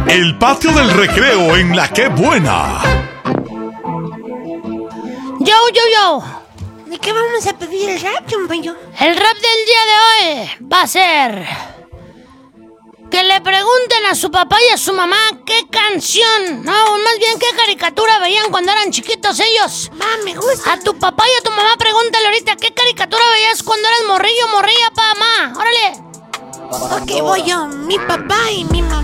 El patio del recreo en La Qué Buena. Yo. ¿De qué vamos a pedir el rap, Champayo? El rap del día de hoy va a ser que le pregunten a su papá y a su mamá qué canción, no, más bien qué caricatura veían cuando eran chiquitos ellos. Me gusta. A tu papá y a tu mamá pregúntale ahorita qué caricatura veías cuando eras morrillo, morrilla, pa, mamá. Órale. Ok, voy yo. Mi papá y mi mamá.